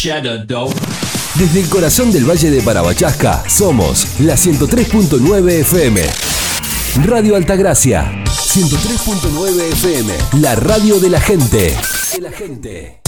Desde el corazón del Valle de Parabachasca, somos la 103.9 FM. Radio Altagracia, 103.9 FM, la radio de la gente. De la gente.